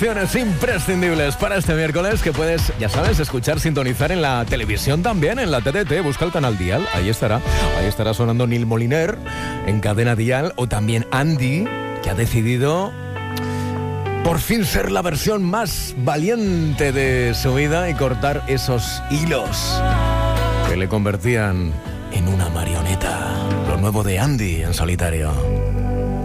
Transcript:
Imprescindibles para este miércoles que puedes, ya sabes, escuchar, sintonizar en la televisión también, en la TDT, busca el canal Dial, ahí estará sonando Nil Moliner en cadena Dial, o también Andy, que ha decidido por fin ser la versión más valiente de su vida y cortar esos hilos que le convertían en una marioneta. Lo nuevo de Andy en solitario.